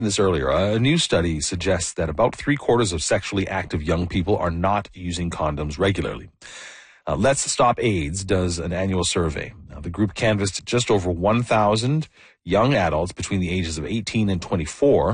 This earlier, a new study suggests that about 3/4 of sexually active young people are not using condoms regularly. Let's Stop AIDS does an annual survey. The group canvassed just over 1,000 young adults between the ages of 18 and 24.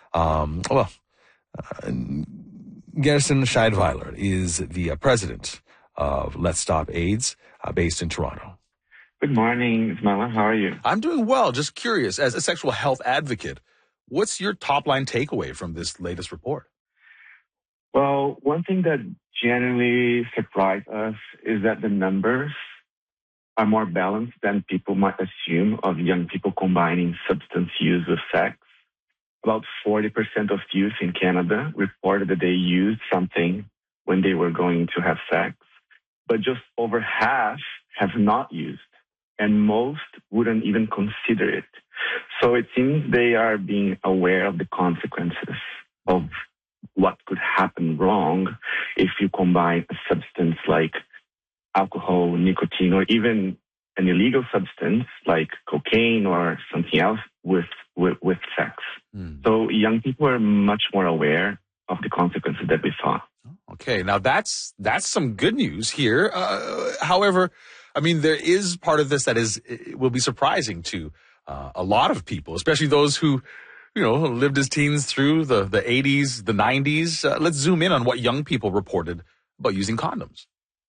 Gerson Scheidweiler is the president of Let's Stop AIDS, based in Toronto. Good morning, Ismaila. How are you? I'm doing well. Just curious, as a sexual health advocate, what's your top-line takeaway from this latest report? Well, one thing that generally surprised us is that the numbers are more balanced than people might assume of young people combining substance use with sex. About 40% of youth in Canada reported that they used something when they were going to have sex, but just over half have not used, and most wouldn't even consider it. So it seems they are being aware of the consequences of what could happen wrong if you combine a substance like alcohol, nicotine, or even an illegal substance like cocaine or something else with sex. So young people are much more aware of the consequences that we saw. Okay, now that's some good news here. However, I mean, there is part of this that will be surprising to a lot of people, especially those who, lived as teens through the 80s, the 90s. Let's zoom in on what young people reported about using condoms.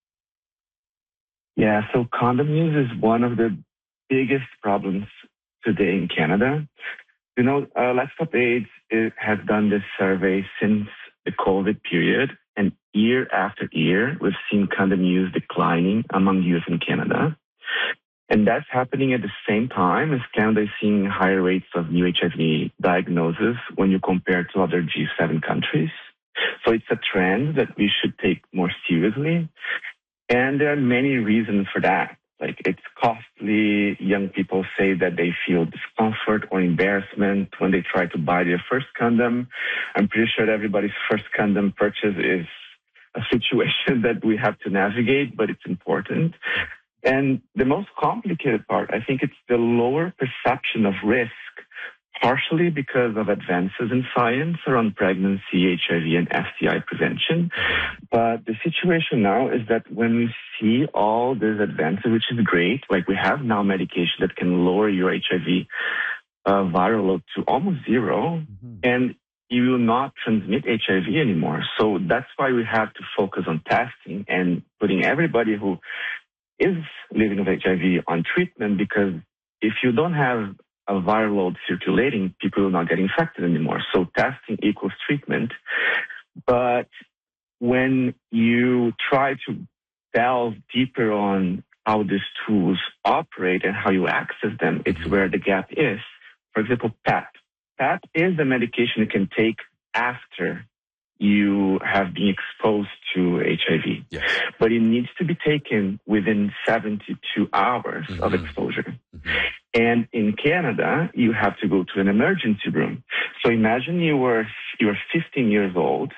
Yeah, so condom use is one of the biggest problems today in Canada. Let's Stop AIDS has done this survey since the COVID period, and year after year, we've seen condom use declining among youth in Canada. And that's happening at the same time as Canada is seeing higher rates of new HIV diagnosis when you compare to other G7 countries. So it's a trend that we should take more seriously. And there are many reasons for that. Like, it's costly. Young people say that they feel discomfort or embarrassment when they try to buy their first condom. I'm pretty sure everybody's first condom purchase is a situation that we have to navigate, but it's important. And the most complicated part, I think, it's the lower perception of risk, partially because of advances in science around pregnancy, HIV, and STI prevention. But the situation now is that when we see all these advances, which is great, like we have now medication that can lower your HIV viral load to almost zero, and you will not transmit HIV anymore. So that's why we have to focus on testing and putting everybody who is living with HIV on treatment, because if you don't have a viral load circulating, people will not get infected anymore. So testing equals treatment. But when you try to delve deeper on how these tools operate and how you access them, it's where the gap is. For example, PEP. PEP is the medication you can take after you have been exposed to HIV. Yes. But it needs to be taken within 72 hours of exposure. And in Canada, you have to go to an emergency room. So imagine you were 15 years old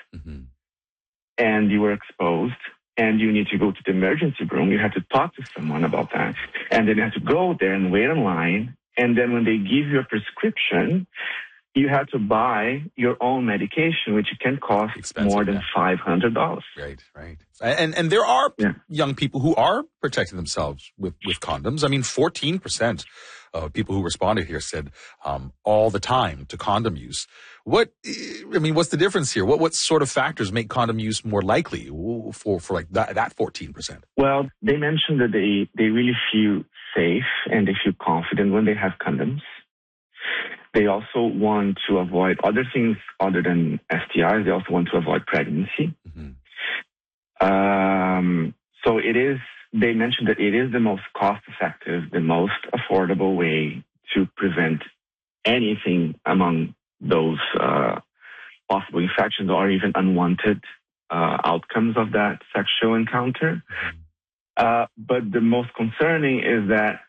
and you were exposed and you need to go to the emergency room. You have to talk to someone about that. And then you have to go there and wait in line. And then when they give you a prescription, you have to buy your own medication, which can cost more than $500. Right. And there are young people who are protecting themselves with condoms. I mean, 14% of people who responded here said all the time to condom use. What's the difference here? What sort of factors make condom use more likely for like that 14%? Well, they mentioned that they really feel safe and they feel confident when they have condoms. They also want to avoid other things other than STIs. They also want to avoid pregnancy. So they mentioned that it is the most cost-effective, the most affordable way to prevent anything among those possible infections or even unwanted outcomes of that sexual encounter. But the most concerning is that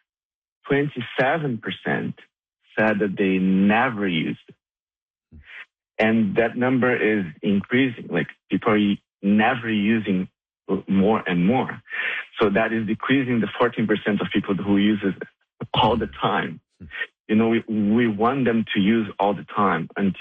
27% said that they never used it. And that number is increasing. Like, people are never using more and more. So that is decreasing the 14% of people who use it all the time. we want them to use all the time